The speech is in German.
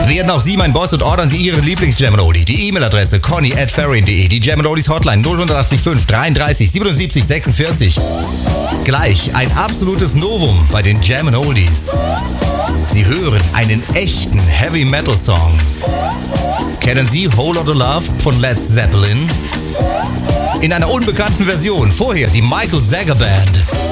Werden auch Sie mein Boss und ordern Sie Ihren Lieblings-Jam-Oldie. Die E-Mail-Adresse conny@farin.de. Die Jam-Oldies Hotline 0185 33 77 46. Gleich ein absolutes Novum bei den Jam-Oldies. Sie hören einen echten Heavy-Metal-Song. Kennen Sie Whole Lotta Love von Led Zeppelin? In einer unbekannten Version. Vorher die Michael Zager Band.